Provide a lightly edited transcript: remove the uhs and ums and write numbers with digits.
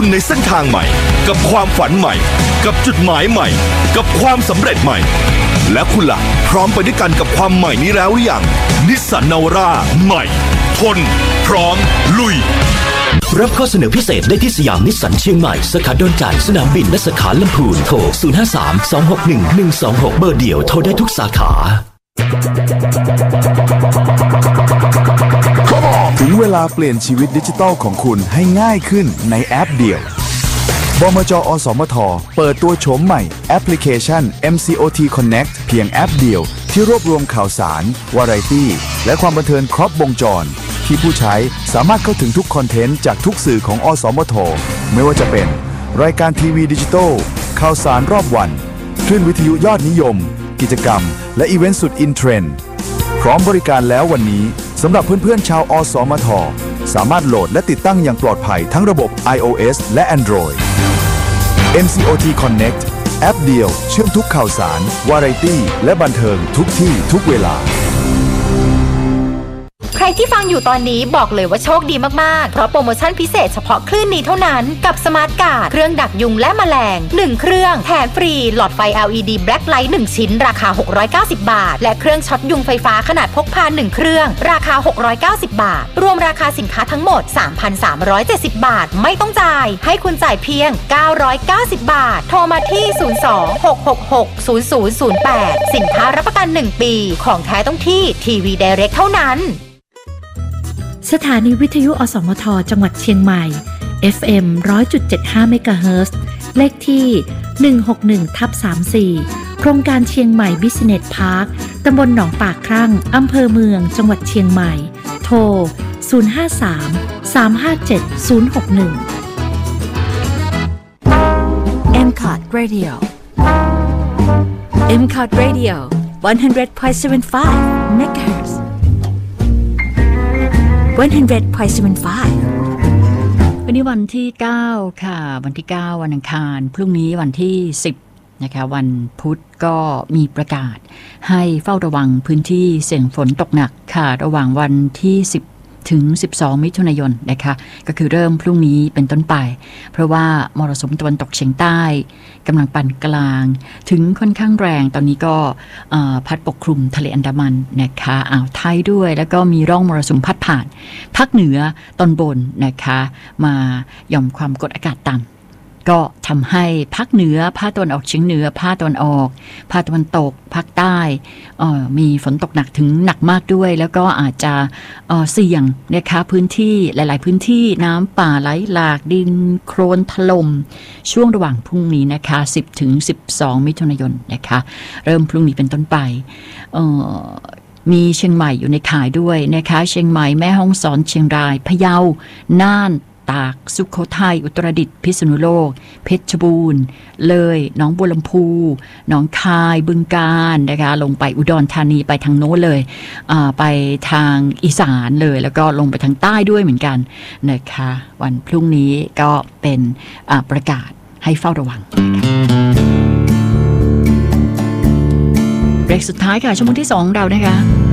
คุณในเส้นทางใหม่กับความฝันใหม่กับจุดหมายใหม่กับความสำเร็จใหม่และคุณล่ะพร้อมไปด้วยกันกับความใหม่นี้แล้วหรือยังนิสสันนาวาร่าใหม่ทนพร้อมลุยรับข้อเสนอพิเศษได้ที่สยามนิสสันเชียงใหม่สาขาดอนจานสนามบินและสาขาลำพูนโทร 053-261-126 เบอร์เดียวโทรได้ทุกสาขาถึงเวลาเปลี่ยนชีวิตดิจิทัลของคุณให้ง่ายขึ้นในแอปเดียวบมจ.อสมท.เปิดตัวโฉมใหม่แอปพลิเคชัน MCOT Connect เพียงแอปเดียวที่รวบรวมข่าวสารวาไรตี้และความบันเทิงครบวงจรที่ผู้ใช้สามารถเข้าถึงทุกคอนเทนต์จากทุกสื่อของอสมท.ไม่ว่าจะเป็นรายการทีวีดิจิทัลข่าวสารรอบวันคลื่นวิทยุยอดนิยมกิจกรรมและอีเวนต์สุดอินเทรนด์พร้อมบริการแล้ววันนี้สำหรับเพื่อนๆชาวอสมท.สามารถโหลดและติดตั้งอย่างปลอดภัยทั้งระบบ iOS และ Android MCOT Connect แอปเดียวเชื่อมทุกข่าวสารวาไรตี้และบันเทิงทุกที่ทุกเวลาใครที่ฟังอยู่ตอนนี้บอกเลยว่าโชคดีมากๆเพราะโปรโมชั่นพิเศษเฉพาะคลื่นนี้เท่านั้นกับสมาร์ทการ์ดเครื่องดักยุงและแมลง1เครื่องแถมฟรีหลอดไฟ LED Black Light 1ชิ้นราคา690บาทและเครื่องช็อตยุงไฟฟ้าขนาดพกพา1เครื่องราคา690บาทรวมราคาสินค้าทั้งหมด 3,370 บาทไม่ต้องจ่ายให้คุณจ่ายเพียง990บาทโทรมาที่02-666-0008สินค้ารับประกัน1ปีของแท้ต้องที่ทีวีไดเรกเท่านั้นสถานีวิทยุอสมทจังหวัดเชียงใหม่ FM 100.75 เมกะเฮิรตซ์เลขที่ 161/34 โครงการเชียงใหม่ Business Park ตำบลหนองปากครั่งอำเภอเมืองจังหวัดเชียงใหม่โทร 053-357-061 MCOT Radio MCOT Radio 100.75 MHz 100.75 วันนี้วันที่9ค่ะวันที่9วันอังคารพรุ่งนี้วันที่10นะคะวันพุธก็มีประกาศให้เฝ้าระวังพื้นที่เสี่ยงฝนตกหนักค่ะระหว่างวันที่10ถึง12มิถุนายนนะคะก็คือเริ่มพรุ่งนี้เป็นต้นไปเพราะว่ามรสุมตะวันตกเฉียงใต้กำลังปานกลางถึงค่อนข้างแรงตอนนี้ก็พัดปกคลุมทะเลอันดามันนะคะอ่าวไทยด้วยแล้วก็มีร่องมรสุมพัดผ่านภาคเหนือตอนบนนะคะมาหย่อมความกดอากาศต่ำก็ทำให้ภาคเหนือภาคตะวันออกเฉียงเหนือภาคตะวันออกภาคตะวันตกภาคใต้มีฝนตกหนักถึงหนักมากด้วยแล้วก็อาจจะเสี่ยงนะคะพื้นที่หลายๆพื้นที่น้ำป่าไหลหลากดินโคลนถล่มช่วงระหว่างพรุ่งนี้นะคะ10ถึง12มิถุนายนนะคะเริ่มพรุ่งนี้เป็นต้นไปมีเชียงใหม่อยู่ในข่ายด้วยนะคะเชียงใหม่แม่ฮ่องสอนเชียงรายพะเยาน่านตากสุโขทัยอุตรดิตถ์พิษณุโลกเพชรบูรณ์เลยหนองบัวลำพูหนองคายบึงกาฬนะคะลงไปอุดรธานีไปทางโน้นเลยไปทางอีสานเลยแล้วก็ลงไปทางใต้ด้วยเหมือนกันนะคะวันพรุ่งนี้ก็เป็นประกาศให้เฝ้าระวังเบรกสุดท้ายค่ะชั่วโมงที่2เรานะคะ